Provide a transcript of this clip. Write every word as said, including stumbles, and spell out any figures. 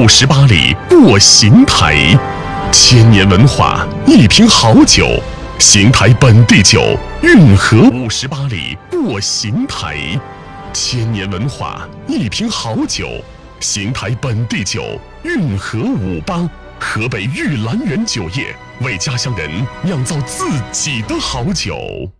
十八里过邢台，千年文化，一瓶好酒。邢台本地酒，运河五十八里过邢台，千年文化，一瓶好酒。邢台本地酒，运河五八，河北玉兰园酒业为家乡人酿造自己的好酒。